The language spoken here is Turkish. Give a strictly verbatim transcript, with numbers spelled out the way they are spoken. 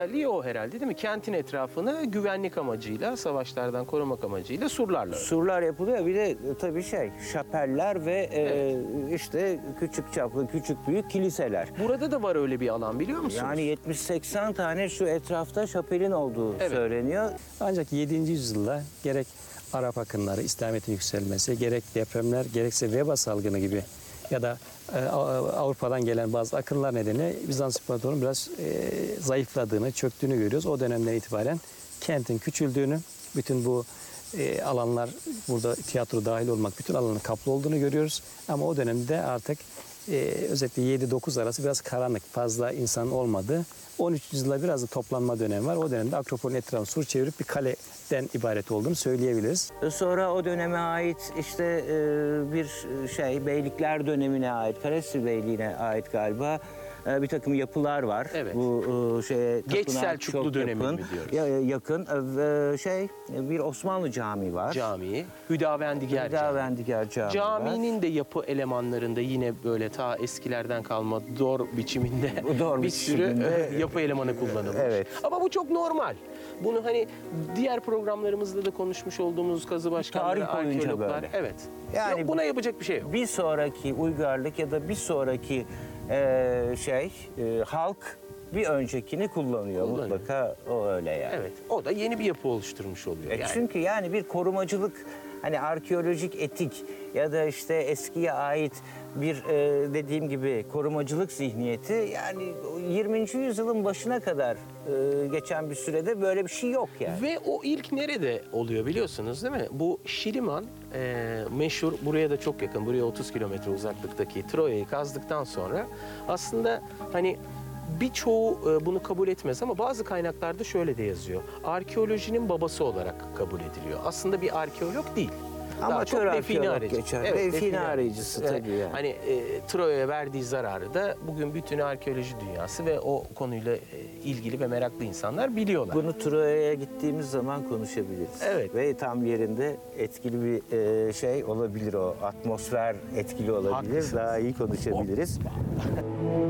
özelliği o herhalde değil mi? Kentin etrafını güvenlik amacıyla, savaşlardan korumak amacıyla surlarla. Surlar yapılıyor. Bir de e, tabii şey, şapeller ve e, Evet. işte küçük çaplı, küçük büyük kiliseler. Burada da var öyle bir alan biliyor musunuz? Yani yetmiş seksen tane şu etrafta şapelin olduğu Evet. söyleniyor. Ancak yedinci yüzyılda gerek Arap akınları, İslamiyet'in yükselmesi, gerek depremler, gerekse veba salgını gibi ya da e, Avrupa'dan gelen bazı akınlar nedeniyle Bizans İmparatorluğu'nun biraz e, zayıfladığını, çöktüğünü görüyoruz. O dönemden itibaren kentin küçüldüğünü, bütün bu e, alanlar, burada tiyatro dahil olmak, bütün alanın kaplı olduğunu görüyoruz. Ama o dönemde artık e, özellikle yedi dokuz arası biraz karanlık, fazla insan olmadığı. on üçüncü yüzyılda biraz da toplanma dönemi var. O dönemde Akropol'ün etrafını sur çevirip bir kaleden ibaret olduğunu söyleyebiliriz. Sonra o döneme ait işte e, bir şey, Beylikler dönemine ait, Karesli Beyliği'ne ait galiba e, bir takım yapılar var. Evet. Bu e, şeye Geç tapınağa Selçuklu çok dönemi yakın, mi diyoruz? Ya, yakın e, ve şey bir Osmanlı Camii var. Camii, Hüdavendigar Camii. Hüdavendigar Camii var. Caminin de yapı elemanlarında yine böyle ta eskilerden kalma dor biçiminde Bu dor bir sürü biçiminde, yapı elemanı kullanılmış. evet. Ama bu çok normal. Bunu hani diğer programlarımızda da konuşmuş olduğumuz kazı başkanları, Tarih boyunca arkeologlar. böyle. Evet. Yani Yok, buna yapacak bir şey yok. Bir sonraki uygarlık ya da bir sonraki e, şey e, halk bir öncekini kullanıyor. Kullanıyor. Mutlaka o öyle yani. Evet. O da yeni bir yapı oluşturmuş oluyor. E yani. Çünkü yani bir korumacılık, hani arkeolojik etik ya da işte eskiye ait bir e, dediğim gibi korumacılık zihniyeti, yani yirminci yüzyılın başına kadar e, geçen bir sürede böyle bir şey yok yani. Ve o ilk nerede oluyor biliyorsunuz değil mi? Bu Şiliman e, meşhur, buraya da çok yakın, buraya otuz kilometre uzaklıktaki Troya'yı kazdıktan sonra aslında hani birçoğu e, bunu kabul etmez ama bazı kaynaklarda şöyle de yazıyor. Arkeolojinin babası olarak kabul ediliyor. Aslında bir arkeolog değil. Daha Amatör çok define arkeolog arayıcı. geçer. Evet, Define define arayıcısı arayıcısı. tabii yani. Hani e, Troya'ya verdiği zararı da bugün bütün arkeoloji dünyası ve o konuyla e, ilgili ve meraklı insanlar biliyorlar. Bunu Troya'ya gittiğimiz zaman konuşabiliriz. Evet. Ve tam yerinde etkili bir e, şey olabilir o. Atmosfer etkili olabilir. Haklısınız. Daha iyi konuşabiliriz.